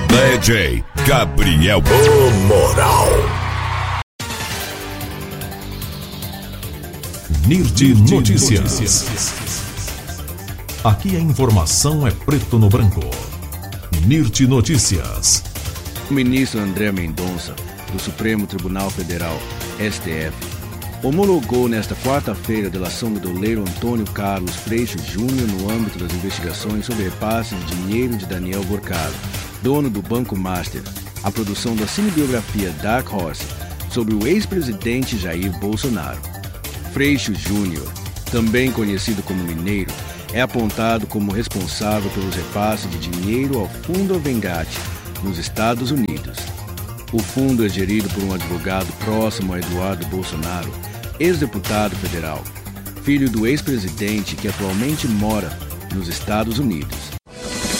DJ Gabriel O Moral. NIRT Notícias. Aqui a informação é preto no branco. NIRT Notícias. O ministro André Mendonça, do Supremo Tribunal Federal, STF, homologou nesta quarta-feira a delação do doleiro Antônio Carlos Freixo Júnior no âmbito das investigações sobre repasse de dinheiro de Daniel Borcaro, dono do Banco Master, a produção da cinebiografia Dark Horse sobre o ex-presidente Jair Bolsonaro. Freixo Júnior, também conhecido como Mineiro, é apontado como responsável pelos repasses de dinheiro ao Fundo Avengate, nos Estados Unidos. O fundo é gerido por um advogado próximo a Eduardo Bolsonaro, ex-deputado federal, filho do ex-presidente que atualmente mora nos Estados Unidos.